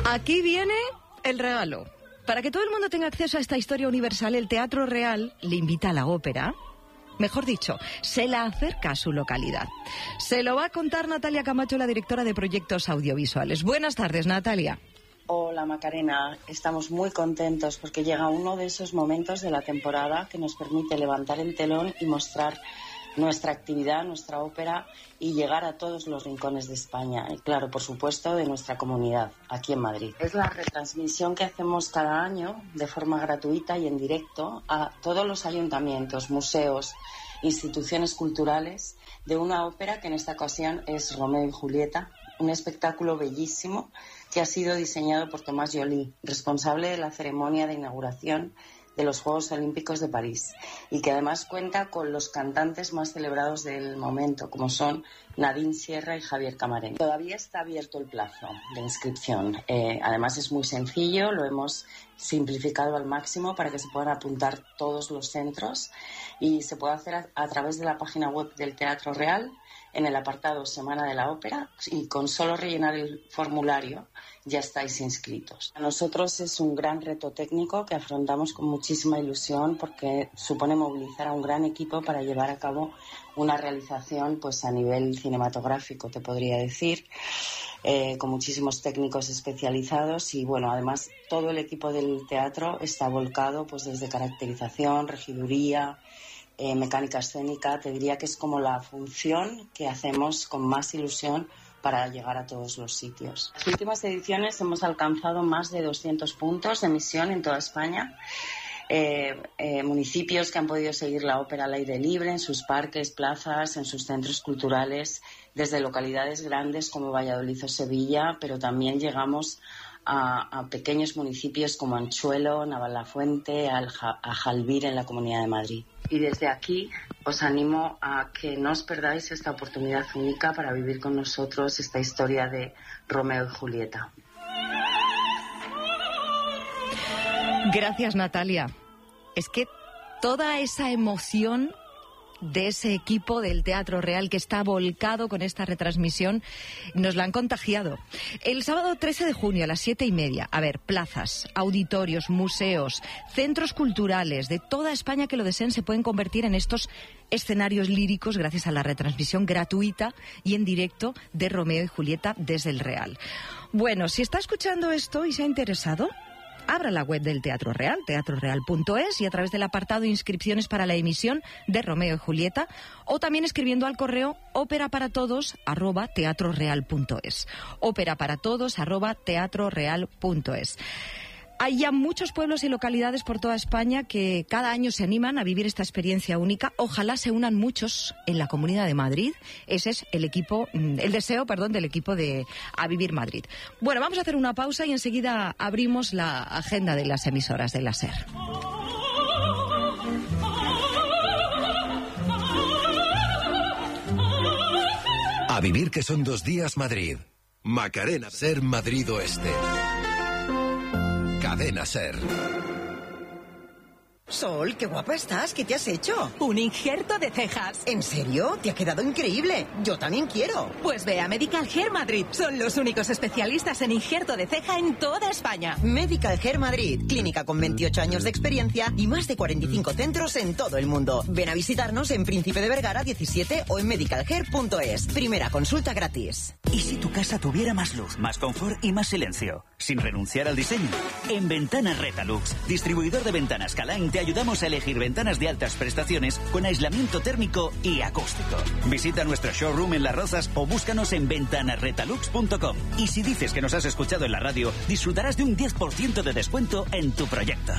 Aquí viene el regalo. Para que todo el mundo tenga acceso a esta historia universal, el Teatro Real le invita a la ópera. Mejor dicho, se la acerca a su localidad. Se lo va a contar Natalia Camacho, la directora de proyectos audiovisuales. Buenas tardes, Natalia. Hola, Macarena. Estamos muy contentos porque llega uno de esos momentos de la temporada que nos permite levantar el telón y mostrar nuestra actividad, nuestra ópera y llegar a todos los rincones de España y, claro, por supuesto, de nuestra comunidad, aquí en Madrid. Es la retransmisión que hacemos cada año de forma gratuita y en directo a todos los ayuntamientos, museos, instituciones culturales de una ópera que en esta ocasión es Romeo y Julieta, un espectáculo bellísimo que ha sido diseñado por Tomás Joly, responsable de la ceremonia de inauguración de los Juegos Olímpicos de París, y que además cuenta con los cantantes más celebrados del momento, como son Nadine Sierra y Javier Camarena. Todavía está abierto el plazo de inscripción. Además es muy sencillo, lo hemos simplificado al máximo para que se puedan apuntar todos los centros y se puede hacer a través de la página web del Teatro Real en el apartado Semana de la Ópera, y con solo rellenar el formulario ya estáis inscritos. A nosotros es un gran reto técnico que afrontamos con muchísima ilusión porque supone movilizar a un gran equipo para llevar a cabo una realización pues a nivel cinematográfico, te podría decir, con muchísimos técnicos especializados y bueno, además todo el equipo del teatro está volcado pues desde caracterización, regiduría, mecánica escénica. Te diría que es como la función que hacemos con más ilusión para llegar a todos los sitios. En las últimas ediciones hemos alcanzado más de 200 puntos de emisión en toda España. Municipios que han podido seguir la ópera al aire libre en sus parques, plazas, en sus centros culturales, desde localidades grandes como Valladolid o Sevilla, pero también llegamos a pequeños municipios como Anchuelo, Navalafuente, a Jalbir en la Comunidad de Madrid. Y desde aquí os animo a que no os perdáis esta oportunidad única para vivir con nosotros esta historia de Romeo y Julieta. Gracias, Natalia. Es que toda esa emoción de ese equipo del Teatro Real que está volcado con esta retransmisión nos la han contagiado. El sábado 13 de junio a las 7:30, a ver, plazas, auditorios, museos, centros culturales de toda España que lo deseen se pueden convertir en estos escenarios líricos gracias a la retransmisión gratuita y en directo de Romeo y Julieta desde el Real. Bueno, si está escuchando esto y se ha interesado, abra la web del Teatro Real, teatroreal.es, y a través del apartado de inscripciones para la emisión de Romeo y Julieta, o también escribiendo al correo operaparatodos@teatroreal.es. operaparatodos@teatroreal.es. Hay ya muchos pueblos y localidades por toda España que cada año se animan a vivir esta experiencia única. Ojalá se unan muchos en la Comunidad de Madrid. Ese es el deseo del equipo de A Vivir Madrid. Bueno, vamos a hacer una pausa y enseguida abrimos la agenda de las emisoras de la SER. A vivir, que son 2 días Madrid. Macarena, SER Madrid Oeste. Cadena SER. Sol, qué guapa estás. ¿Qué te has hecho? Un injerto de cejas. ¿En serio? Te ha quedado increíble. Yo también quiero. Pues ve a Medical Hair Madrid. Son los únicos especialistas en injerto de ceja en toda España. Medical Hair Madrid. Clínica con 28 años de experiencia y más de 45 centros en todo el mundo. Ven a visitarnos en Príncipe de Vergara 17 o en medicalhair.es. Primera consulta gratis. ¿Y si tu casa tuviera más luz, más confort y más silencio? Sin renunciar al diseño. En Ventanas Retalux, distribuidor de ventanas Calain, te ayudamos a elegir ventanas de altas prestaciones con aislamiento térmico y acústico. Visita nuestro showroom en Las Rozas o búscanos en ventanasretalux.com. Y si dices que nos has escuchado en la radio, disfrutarás de un 10% de descuento en tu proyecto.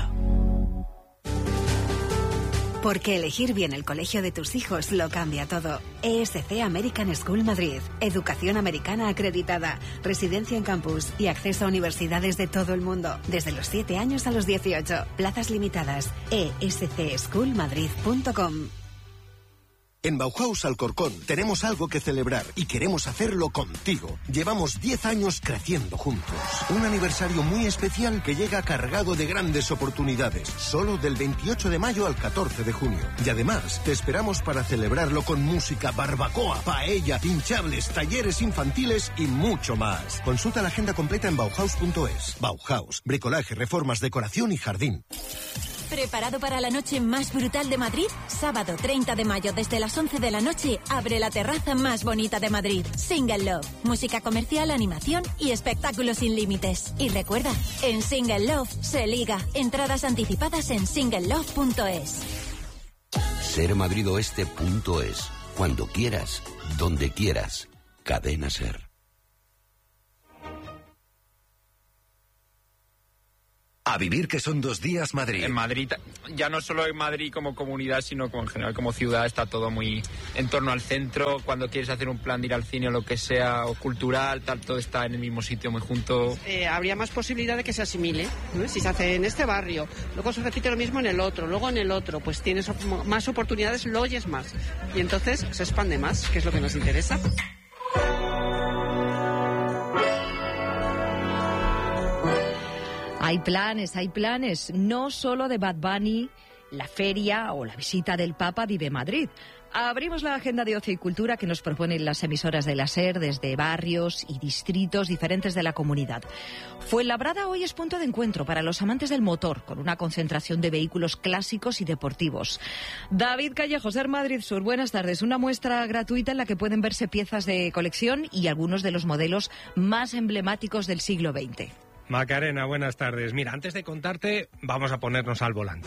Porque elegir bien el colegio de tus hijos lo cambia todo. ESC American School Madrid. Educación americana acreditada, residencia en campus y acceso a universidades de todo el mundo. Desde los 7 años a los 18. Plazas limitadas. escschoolmadrid.com. En Bauhaus Alcorcón tenemos algo que celebrar y queremos hacerlo contigo. Llevamos 10 años creciendo juntos. Un aniversario muy especial que llega cargado de grandes oportunidades, solo del 28 de mayo al 14 de junio. Y además, te esperamos para celebrarlo con música, barbacoa, paella, hinchables, talleres infantiles y mucho más. Consulta la agenda completa en Bauhaus.es. Bauhaus, bricolaje, reformas, decoración y jardín. ¿Preparado para la noche más brutal de Madrid? Sábado 30 de mayo desde las 11 de la noche abre la terraza más bonita de Madrid. Single Love. Música comercial, animación y espectáculos sin límites. Y recuerda, en Single Love se liga. Entradas anticipadas en singlelove.es. Sermadridoeste.es. Cuando quieras, donde quieras. Cadena Ser. A vivir que son 2 días Madrid. En Madrid, ya no solo en Madrid como comunidad, sino como en general como ciudad, está todo muy en torno al centro. Cuando quieres hacer un plan de ir al cine o lo que sea, o cultural, tal, todo está en el mismo sitio, muy junto. Habría más posibilidad de que se asimile, ¿no? Si se hace en este barrio, luego se repite lo mismo en el otro, luego en el otro, pues tienes más oportunidades, lo oyes más. Y entonces se expande más, que es lo que nos interesa. Hay planes, no solo de Bad Bunny, la feria o la visita del Papa Vive Madrid. Abrimos la agenda de ocio y cultura que nos proponen las emisoras de la SER desde barrios y distritos diferentes de la comunidad. Fuenlabrada hoy es punto de encuentro para los amantes del motor, con una concentración de vehículos clásicos y deportivos. David Callejo, SER Madrid Sur, buenas tardes. Una muestra gratuita en la que pueden verse piezas de colección y algunos de los modelos más emblemáticos del siglo XX. Macarena, buenas tardes. Mira, antes de contarte, vamos a ponernos al volante.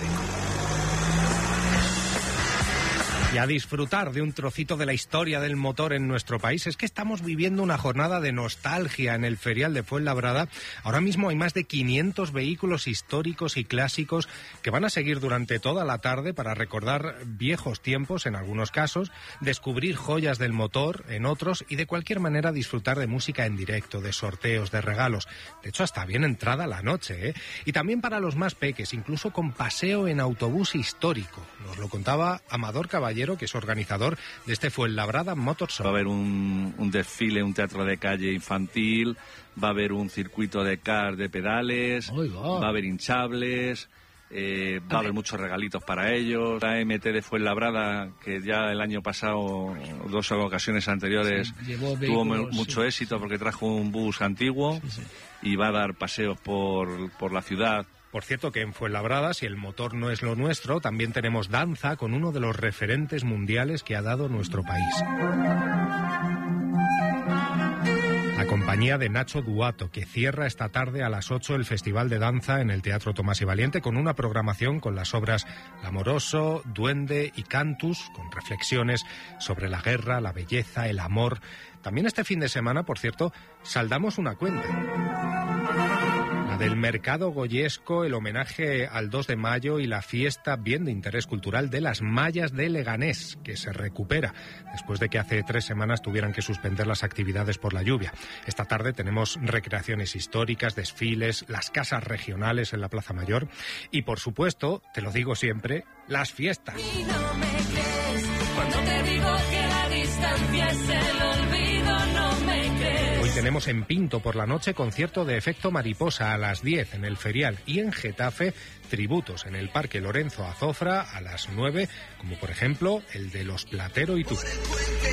Y a disfrutar de un trocito de la historia del motor en nuestro país. Es que estamos viviendo una jornada de nostalgia en el ferial de Fuenlabrada. Ahora mismo hay más de 500 vehículos históricos y clásicos que van a seguir durante toda la tarde para recordar viejos tiempos en algunos casos, descubrir joyas del motor en otros y de cualquier manera disfrutar de música en directo, de sorteos, de regalos. De hecho, hasta bien entrada la noche, ¿eh? Y también para los más peques, incluso con paseo en autobús histórico. Nos lo contaba Amador Caballero, que es organizador de este Fuenlabrada Motor Show. Va a haber un desfile, un teatro de calle infantil, va a haber un circuito de kart de pedales, va a haber hinchables, va a haber muchos regalitos para ellos. La AMT de Fuenlabrada, que ya el año pasado, 2 ocasiones anteriores, tuvo mucho éxito porque trajo un bus antiguo y va a dar paseos por la ciudad. Por cierto que en Fuenlabrada, si el motor no es lo nuestro, también tenemos danza con uno de los referentes mundiales que ha dado nuestro país. La compañía de Nacho Duato, que cierra esta tarde a las 8 el Festival de Danza en el Teatro Tomás y Valiente, con una programación con las obras L'Amoroso, Duende y Cantus, con reflexiones sobre la guerra, la belleza, el amor. También este fin de semana, por cierto, saldamos una cuenta. La del Mercado Goyesco, el homenaje al 2 de mayo y la fiesta bien de interés cultural de las Mallas de Leganés, que se recupera después de que hace 3 semanas tuvieran que suspender las actividades por la lluvia. Esta tarde tenemos recreaciones históricas, desfiles, las casas regionales en la Plaza Mayor y, por supuesto, te lo digo siempre, las fiestas. Y no me crees cuando te digo que la distancia es el olvido, no me crees. Hoy tenemos en Pinto por la noche concierto de Efecto Mariposa a las 10 en el Ferial y en Getafe tributos en el Parque Lorenzo Azofra a las 9, como por ejemplo el de Los Platero y tú.